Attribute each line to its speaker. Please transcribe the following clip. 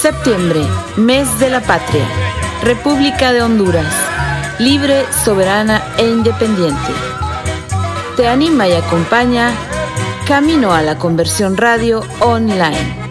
Speaker 1: Septiembre, mes de la patria. República de Honduras, libre, soberana e independiente. Te anima y acompaña Camino a la Conversión Radio Online.